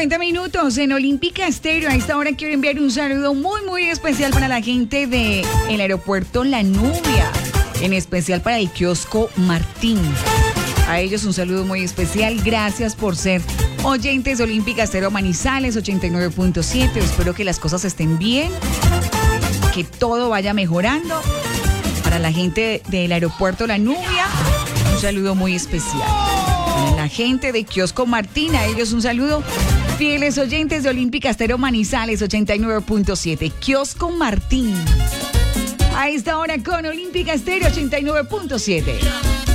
8:50 en Olímpica Estéreo. A esta hora quiero enviar un saludo muy especial para la gente del aeropuerto La Nubia, en especial para el kiosco Martín. A ellos un saludo muy especial. Gracias por ser oyentes de Olímpica Estéreo Manizales 89.7. Espero que las cosas estén bien, que todo vaya mejorando. Para la gente del aeropuerto La Nubia, un saludo muy especial. Para la gente de kiosco Martín, a ellos un saludo. Fieles oyentes de Olímpica Estéreo Manizales 89.7. Kiosco Martín. A esta hora con Olímpica Estéreo 89.7.